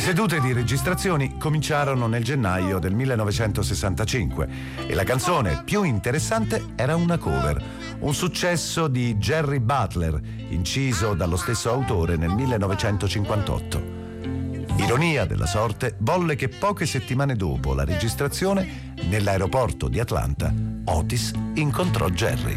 sedute di registrazioni cominciarono nel gennaio del 1965 e la canzone più interessante era una cover, un successo di Jerry Butler, inciso dallo stesso autore nel 1958. Ironia della sorte volle che poche settimane dopo la registrazione, nell'aeroporto di Atlanta, Otis incontrò Jerry.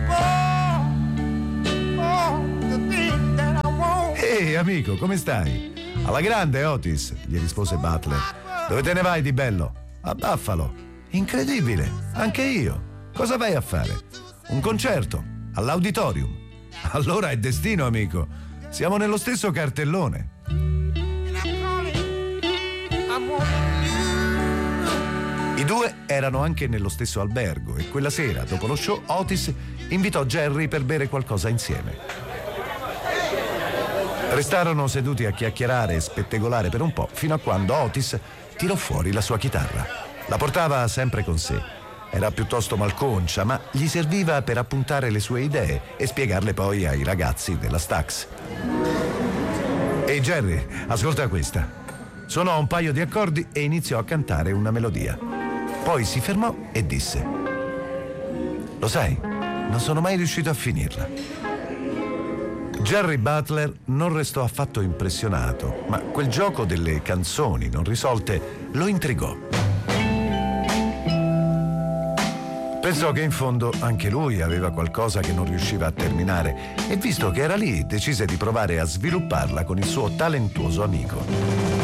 Ehi amico, come stai? Alla grande Otis, gli rispose Butler. Dove te ne vai di bello? A Buffalo. Incredibile, anche io. Cosa vai a fare? Un concerto, all'auditorium. Allora è destino, amico. Siamo nello stesso cartellone. I due erano anche nello stesso albergo e quella sera, dopo lo show, Otis invitò Jerry per bere qualcosa insieme. Restarono seduti a chiacchierare e spettegolare per un po', fino a quando Otis tirò fuori la sua chitarra. La portava sempre con sé. Era piuttosto malconcia, ma gli serviva per appuntare le sue idee e spiegarle poi ai ragazzi della Stax. Ehi Jerry, ascolta questa. Suonò un paio di accordi e iniziò a cantare una melodia. Poi si fermò e disse: lo sai, non sono mai riuscito a finirla. Jerry Butler non restò affatto impressionato, ma quel gioco delle canzoni non risolte lo intrigò. Pensò che in fondo anche lui aveva qualcosa che non riusciva a terminare e visto che era lì decise di provare a svilupparla con il suo talentuoso amico.